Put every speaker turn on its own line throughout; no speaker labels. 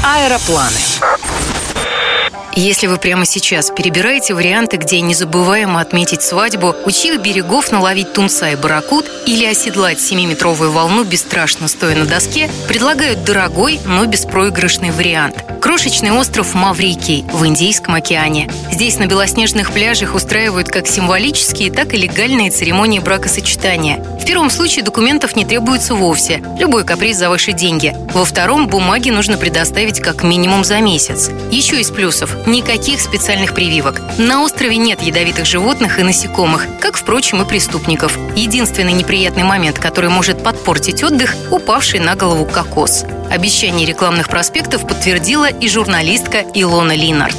Аэропланы. Если вы прямо сейчас перебираете варианты, где незабываемо отметить свадьбу, у чьих берегов наловить тунца и барракуд или оседлать 7-метровую волну бесстрашно стоя на доске, предлагают дорогой, но беспроигрышный вариант. Крошечный остров Маврикий в Индийском океане. Здесь на белоснежных пляжах устраивают как символические, так и легальные церемонии бракосочетания. В первом случае документов не требуется вовсе, любой каприз за ваши деньги. Во втором бумаги нужно предоставить как минимум за месяц. Еще из плюсов – никаких специальных прививок. На острове нет ядовитых животных и насекомых, как, впрочем, и преступников. Единственный неприятный момент, который может подпортить отдых – упавший на голову кокос. Обещание рекламных проспектов подтвердила и журналистка Илона Линард.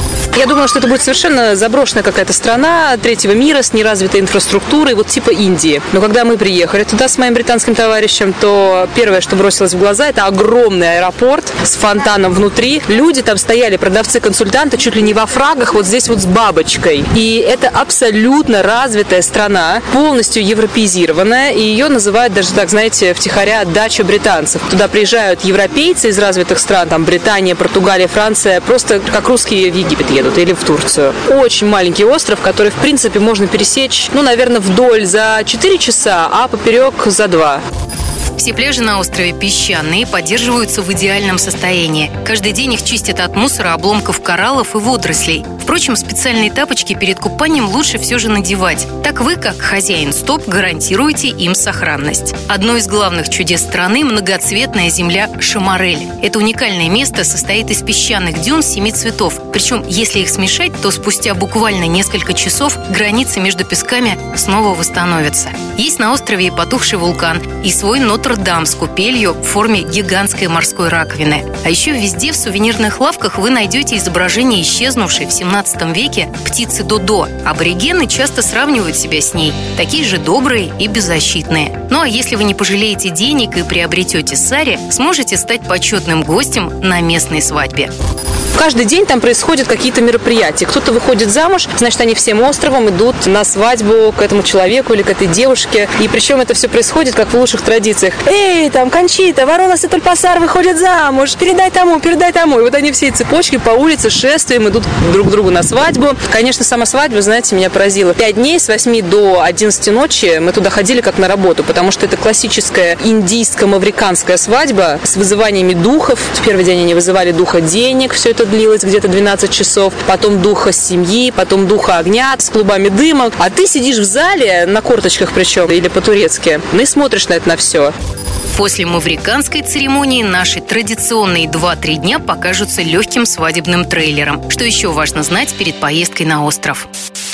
Я думала, что это будет совершенно заброшенная какая-то страна третьего мира с неразвитой инфраструктурой, вот типа Индии. Но когда мы приехали туда с моим британским товарищем, то первое, что бросилось в глаза, это огромный аэропорт с фонтаном внутри. Люди там стояли, продавцы-консультанты, чуть ли не во фрагах, вот здесь вот с бабочкой. И это абсолютно развитая страна, полностью европеизированная, и ее называют даже так, знаете, втихаря дача британцев. Туда приезжают европейцы из развитых стран, там Британия, Португалия, Франция, просто как русские в Египет едут или в Турцию. Очень маленький остров, который, в принципе, можно пересечь, наверное, вдоль за 4 часа, а поперек за 2.
Все пляжи на острове песчаные и поддерживаются в идеальном состоянии. Каждый день их чистят от мусора, обломков кораллов и водорослей. Впрочем, специальные тапочки перед купанием лучше все же надевать. Так вы, как хозяин стоп, гарантируете им сохранность. Одно из главных чудес страны – многоцветная земля Шамарель. Это уникальное место состоит из песчаных дюн 7 цветов. Причем, если их смешать, то спустя буквально несколько часов границы между песками снова восстановятся. Есть на острове и потухший вулкан, и свой Нотр-Дам с купелью в форме гигантской морской раковины. А еще везде в сувенирных лавках вы найдете изображение исчезнувшей в 17 веке птицы Додо. Аборигены часто сравнивают себя с ней. Такие же добрые и беззащитные. Ну а если вы не пожалеете денег и приобретете сари, сможете стать почетным гостем на местной свадьбе.
Каждый день там происходят какие-то мероприятия. Кто-то выходит замуж, значит, они всем островом идут на свадьбу к этому человеку или к этой девушке. И причем это все происходит, как в лучших традициях. Эй, там, Кончита, Ворона Сетульпасар выходит замуж, передай тому, передай тому. И вот они всей цепочкой по улице шествием идут друг к другу на свадьбу. Конечно, сама свадьба, знаете, меня поразила. 5 дней с 8 до 11 ночи мы туда ходили как на работу, потому что это классическая индийско-мавриканская свадьба с вызываниями духов. В первый день они вызывали духа денег, все это длилось где-то 12 часов, потом духа семьи, потом духа огня с клубами дыма. А ты сидишь в зале, на корточках причем, или по-турецки, и смотришь на это на все.
После мавриканской церемонии наши традиционные 2-3 дня покажутся легким свадебным трейлером. Что еще важно знать перед поездкой на остров?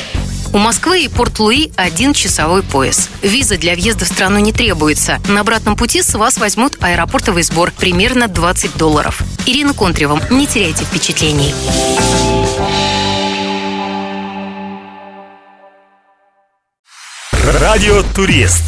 У Москвы и Порт-Луи 1 часовой пояс. Виза для въезда в страну не требуется. На обратном пути с вас возьмут аэропортовый сбор примерно $20. Ирина Контрева. Не теряйте впечатлений.
Радио Турист.